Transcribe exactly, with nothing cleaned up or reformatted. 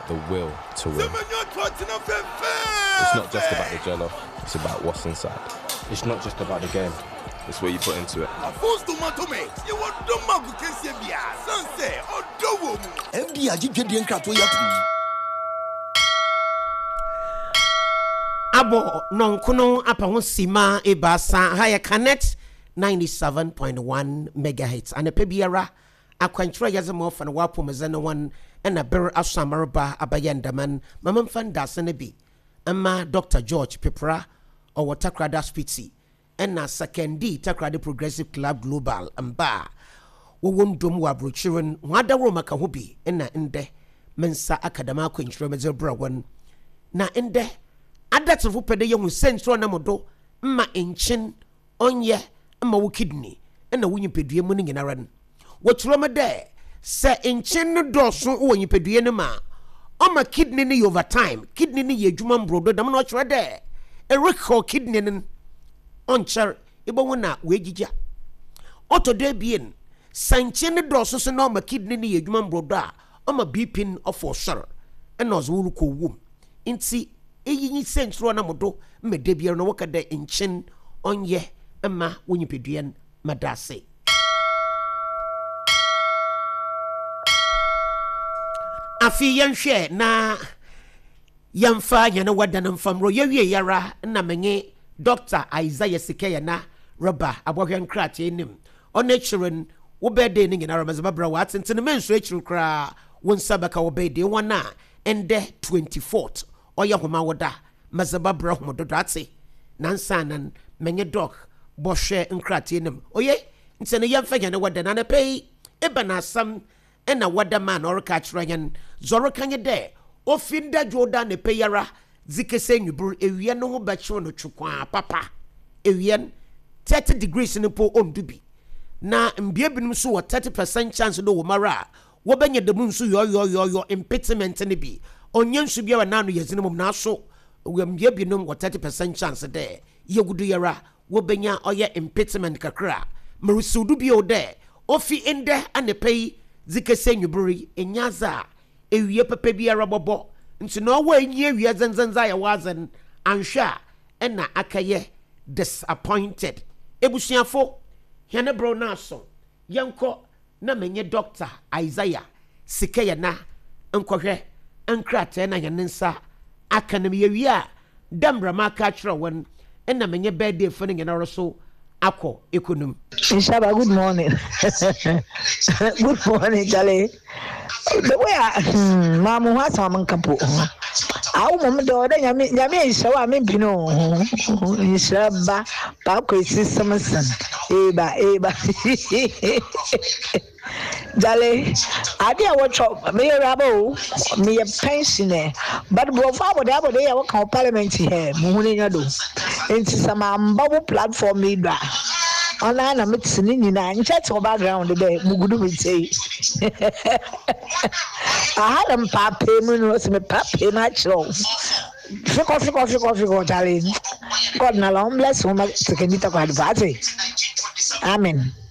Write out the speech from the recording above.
about the will to win. It's not just about the jello, it's about what's inside. It's not just about the game, it's what you put into it. Abo nonkuno apa ho sima ebasa haya connect ninety-seven point one megahertz and pebiara akwantra yazemo fa na wapo mazana one na ber asamarba abayendaman mamam fanda senebi ama Doctor George Pepra or Takrada Spitzy and na sekendi Takrada Progressive Club Global amba wo won dom wa brochiren wada wo maka hobi na inde mensa akadama kwantra mazebra won na inde adatu fu pede ye hu sentro na modo ma enchin onye ma wo kidney na wo nyipedue mu ni nyinara no wo chiroma de se enchin no doso wo nyipedue no ma o ma kidney ni over time kidney ni ye adwuma mbrodo dam no chiro de e recall kidney no oncher ibo wona we gigya oto de bien sanchin no doso so na o ma kidney ni ye adwuma mbrodo a o ma B P of osor e no zo ko wum inti eyi sentro na modo medebier no waka de enchin onye ema wonyipeduan madase afi yanhwe na yamfa yana wadana mfamro yewie yara na menye Doctor Isaiah Sikeya na roba abohwan krate nim ona chiren wo bede ni nyina ramazabra wa atentene menso echiru kra won sabaka wo bede wona ende twenty-fourth oya homa woda mazabra homododo ate nansanan menye doc bohwe nkrate nim oye ntene yamfa yana wadana na pei eba na sam ena wada man or catch ryan zoro kanye de ofinda joda ne peyara zikese nyubur ewie no ho bachi no twukwa papa ewie thirty degrees ne po ondubi na mbie binum so thirty percent chance do wo mara wo benye de mu nso yo yo yo yo impediment ne bi onye nsu bia na no yazine mum na so wo mbie binum wo thirty percent chance de yegudu yara wo benya oye impediment kakra merusudu bi o de ofi inde anepei zikese nyuburi enyaza ewie pepe biara bobo nti no wa enye ewie zanzanza ya wazan anhwa ena akaye disappointed ebusuafo hene bro na so yenko na menye Doctor Isaiah Sikeya na nkohwe nkrate na yenensa akanam yewie a damra maka kire won ena menye birthday fo ne nyina so Ako ekonum. Shaba, good morning. Good morning, Charlie. The way I, Mamu has some couple. Our mom, the other Yami, Yami, so I mean, Pino, Shaba, Paco, Sisterson, Eba, Eba. Dale, I did watch up me a rabo, me a pensioner, but before the other day I work on parliament here, Munino, into some bubble platform me. Online, I'm listening in a chat or background today. Mugudu will say, I had a pap payment, was my pap payment show. Fick off, fick off, fick off, fick off, darling. God, no long bless whom I took a bit of advantage. Amen.